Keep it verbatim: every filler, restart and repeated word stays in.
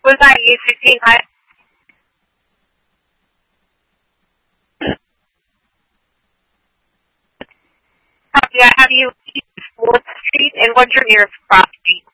Was that you, sixteen? Hi. Yeah, have you Fourth Street and what's your nearest property?